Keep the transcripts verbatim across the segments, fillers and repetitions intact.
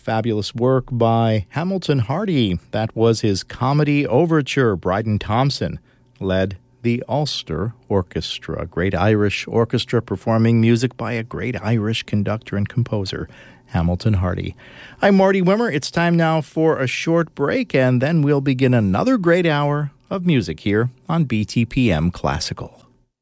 fabulous work by Hamilton Hardy. That was his comedy overture. Bryden Thompson led the Ulster Orchestra, a great Irish orchestra performing music by a great Irish conductor and composer, Hamilton Hardy. I'm Marty Wimmer. It's time now for a short break, and then we'll begin another great hour of music here on B T P M Classical.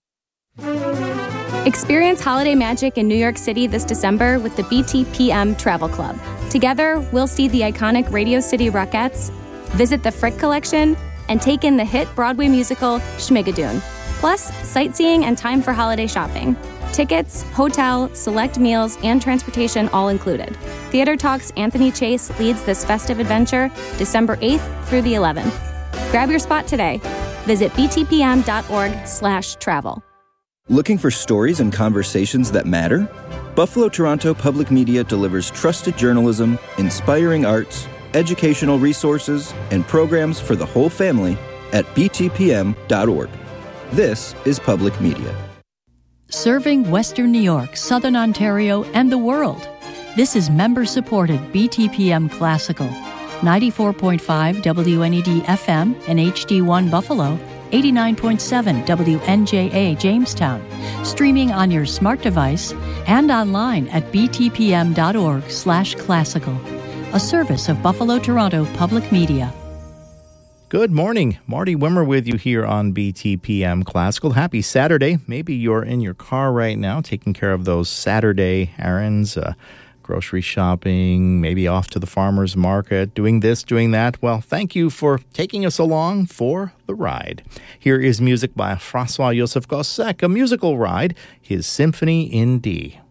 Experience holiday magic in New York City this December with the B T P M Travel Club. Together, we'll see the iconic Radio City Rockettes, visit the Frick Collection, and take in the hit Broadway musical Schmigadoon. Plus, sightseeing and time for holiday shopping. Tickets, hotel, select meals, and transportation all included. Theater Talk's Anthony Chase leads this festive adventure December eighth through the eleventh. Grab your spot today. Visit btpm.org slash travel. Looking for stories and conversations that matter? Buffalo Toronto Public Media delivers trusted journalism, inspiring arts, educational resources, and programs for the whole family at b t p m dot org. This is Public Media. Serving Western New York, Southern Ontario, and the world. This is member-supported B T P M Classical. ninety-four point five W N E D F M and H D one Buffalo, eighty-nine point seven W N J A Jamestown, streaming on your smart device and online at btpm.org slash classical, a service of Buffalo Toronto Public Media. Good morning. Marty Wimmer with you here on B T P M Classical. Happy Saturday. Maybe you're in your car right now taking care of those Saturday errands, uh, grocery shopping, maybe off to the farmer's market, doing this, doing that. Well, thank you for taking us along for the ride. Here is music by François-Joseph Gossec, a musical ride, his Symphony in D.